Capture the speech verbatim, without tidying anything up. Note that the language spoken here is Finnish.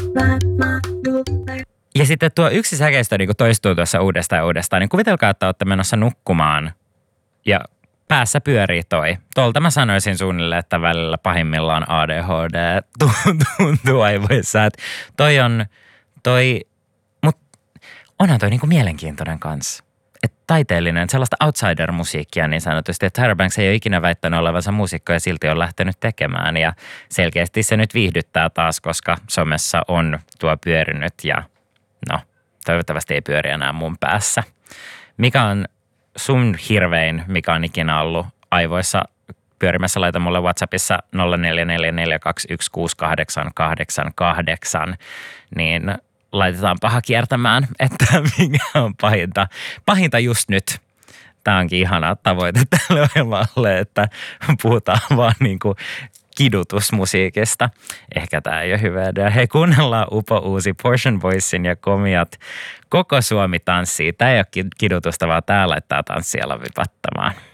Ja sitten tuo yksi säkeistö niin toistuu tuossa uudestaan ja uudestaan. Niin kuvitelkaa, että olette menossa nukkumaan ja päässä pyörii toi. Tuolta mä sanoisin suunnilleen, että välillä pahimmillaan A D H D tuntuu aivoissa. Että toi on, toi, mutta onhan toi niinku mielenkiintoinen kanssa. Että taiteellinen, sellaista outsider-musiikkia niin sanotusti. Että Tyra Banks ei ole ikinä väittänyt olevansa muusikko ja silti on lähtenyt tekemään. Ja selkeästi se nyt viihdyttää taas, koska somessa on tuo pyörinyt ja no, toivottavasti ei pyöri enää mun päässä. Mikä on sun hirvein, mikä on ikinä ollut aivoissa pyörimässä? Laita mulle WhatsAppissa nolla neljä neljä neljä kaksi yksi kuusi kahdeksan kahdeksan kahdeksan, niin laitetaan paha kiertämään, että mikä on pahinta. Pahinta just nyt. Tämä onkin ihana tavoite tälle ohjelmalle, että puhutaan vaan niin kuin kidutusmusiikista. Ehkä tämä ei ole hyvä idea. Hei, kuunnellaan upo uusi Portion Boysin ja Komiat. Koko Suomi tanssii. Tämä ei ole kidutusta, vaan tämä laittaa tanssialan vipattamaan.